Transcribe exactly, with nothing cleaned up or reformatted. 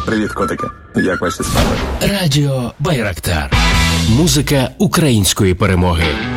Привіт, котики. Як ваші справи? Радіо Байрактар. Музика української перемоги.